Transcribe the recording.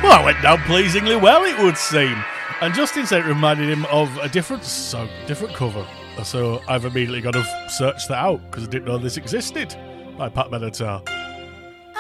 Well, that went down pleasingly well, it would seem. And Justin said it reminded him of a different cover. So I've immediately got to search that out because I didn't know this existed by Pat Benatar.